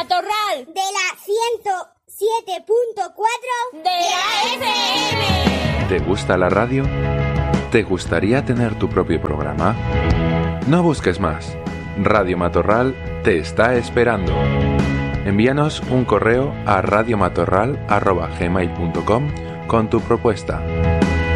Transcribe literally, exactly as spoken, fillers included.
Matorral de la ciento siete punto cuatro de la F M. ¿Te gusta la radio? ¿Te gustaría tener tu propio programa? No busques más. Radio Matorral te está esperando. Envíanos un correo a radiomatorral arroba gmail punto com con tu propuesta.